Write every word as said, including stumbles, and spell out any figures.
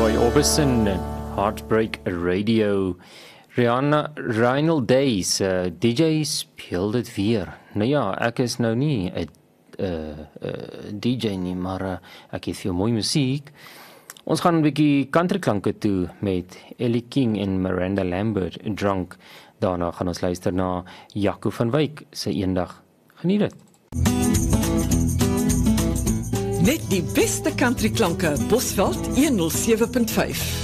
Roy Orbison en Heartbreak Radio. Rihanna Reinald Days, uh, D J speel dit weer. Nou ja, ek is nou nie 'n uh, uh, D J nie, maar uh, ek het veel mooi musiek. Ons gaan 'n bietjie countryklanke toe met Ellie King en Miranda Lambert, Drunk. Daarna gaan ons luister na Jaco van Wyk se Eendag. Geniet dit. Net die beste countryklanke, Bosveld honderd sewe punt vyf.